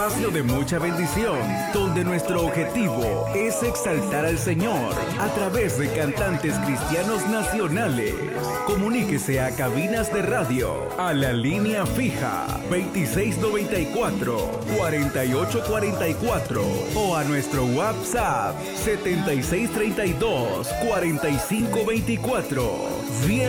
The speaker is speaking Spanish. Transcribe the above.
espacio de mucha bendición, donde nuestro objetivo es exaltar al Señor a través de cantantes cristianos nacionales. Comuníquese a cabinas de radio a la línea fija 2694-4844 o a nuestro WhatsApp 7632-4524. Bien